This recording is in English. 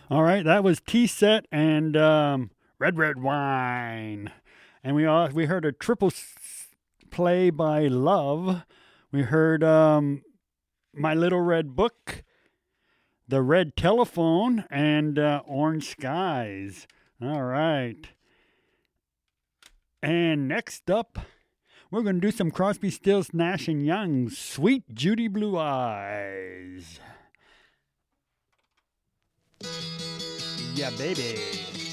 All right, that was Tea Set and Red Wine. And we heard a play by Love. We heard My Little Red Book, The Red Telephone, and Orange Skies. All right. And next up, we're going to do some Crosby, Stills, Nash and Young's Sweet Judy Blue Eyes. Yeah, baby.